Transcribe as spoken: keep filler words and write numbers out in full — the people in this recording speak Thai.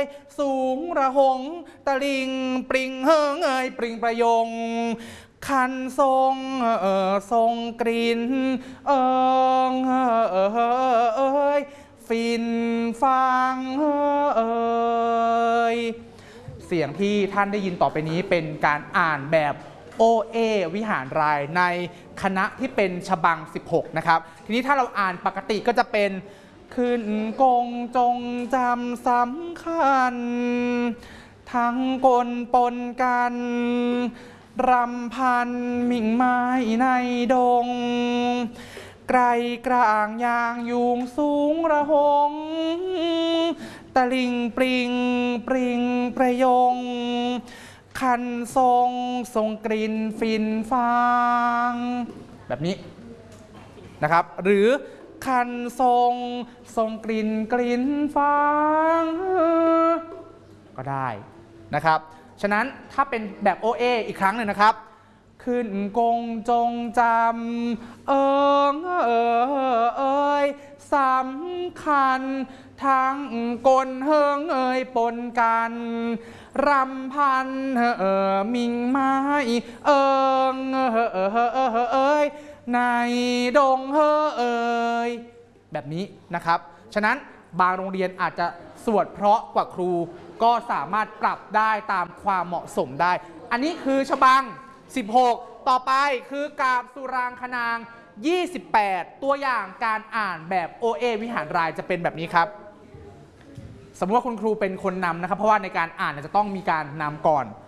สูงระหงตะลิงปริงเฮงเอยปริงประยงคันทรงเออทรงกลิ่นเอิงเอยฟินฟังเอยเสียงที่ท่านได้ยินต่อไปนี้เป็นการอ่านแบบโอเอวิหารรายในคณะที่เป็นฉบังสิบหกนะครับทีนี้ถ้าเราอ่านปกติก็จะเป็นขึ้นกงจงจำสำคัญทั้งกลปนกันรำพันมิ่งไม้ในดงไกลกลางยางยุงสูงระหงตะลิงปริงปริงประยงคันทรงทรงกลิ่นฟินฟางแบบนี้นะครับหรือคันทรงทรงกลิ่นกลิ่นฟางก็ได้นะครับฉะนั้นถ้าเป็นแบบ โอ เอ อีกครั้งหนึ่งนะครับขึ้นกงจงจำเอิงเอยสำคัญทั้งกลเฮิงเอยปนกันรำพันเออมิงไม้เอิงเอยในดงเฮเอยแบบนี้นะครับฉะนั้นบางโรงเรียนอาจจะสวดเพราะกว่าครูก็สามารถปรับได้ตามความเหมาะสมได้อันนี้คือฉบังสิบหกต่อไปคือกาบสุรางคนางยี่สิบแปดตัวอย่างการอ่านแบบ โอ เอ วิหารรายจะเป็นแบบนี้ครับสมมติว่าคุณครูเป็นคนนำนะครับเพราะว่าในการอ่านจะต้องมีการนำก่อน